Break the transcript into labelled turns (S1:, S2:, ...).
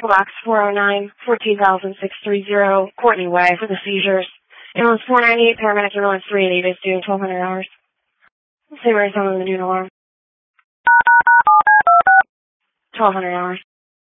S1: box 409-14630 Courtney Way for the seizures. Ambulance 498, paramedic ambulance 388 is due $1,200. Same rate on the noon alarm. $1,200.